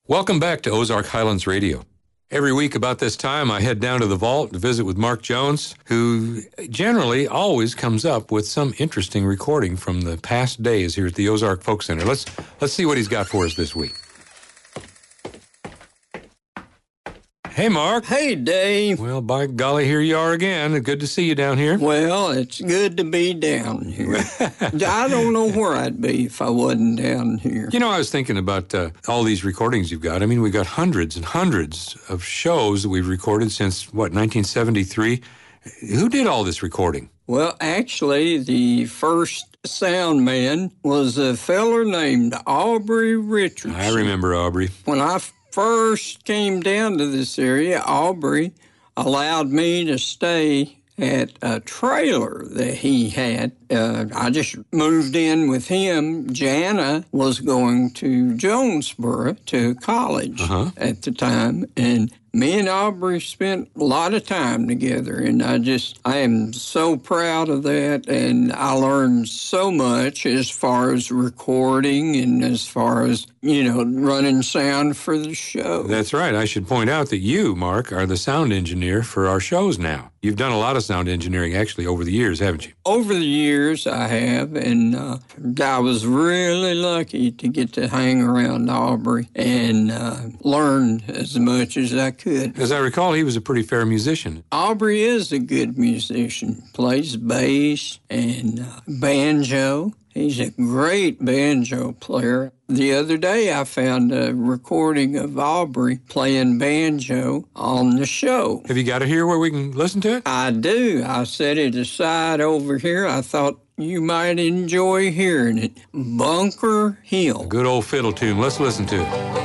Welcome back to Ozark Highlands Radio. Every week about this time, I head down to the vault to visit with Mark Jones, who generally always comes up with some interesting recording from the past days here at the Ozark Folk Center. Let's see what he's got for us this week. Hey, Mark. Hey, Dave. Well, by golly, here you are again. Good to see you down here. Well, it's good to be down here. I don't know where I'd be if I wasn't down here. You know, I was thinking about all these recordings you've got. I mean, we've got hundreds and hundreds of shows that we've recorded since, 1973? Who did all this recording? Well, actually, the first sound man was a feller named Aubrey Richardson. I remember Aubrey. When I first came down to this area, Aubrey allowed me to stay at a trailer that he had. I just moved in with him. Jana was going to Jonesboro to college at the time, and me and Aubrey spent a lot of time together, and I am so proud of that, and I learned so much as far as recording and as far as, running sound for the show. That's right. I should point out that you, Mark, are the sound engineer for our shows now. You've done a lot of sound engineering, actually, over the years, haven't you? Over the years, I have, and I was really lucky to get to hang around Aubrey and learn as much as I could. As I recall, he was a pretty fair musician. Aubrey is a good musician, plays bass and banjo. He's a great banjo player. The other day, I found a recording of Aubrey playing banjo on the show. Have you got it here where we can listen to it? I do. I set it aside over here. I thought you might enjoy hearing it. Bunker Hill. A good old fiddle tune. Let's listen to it.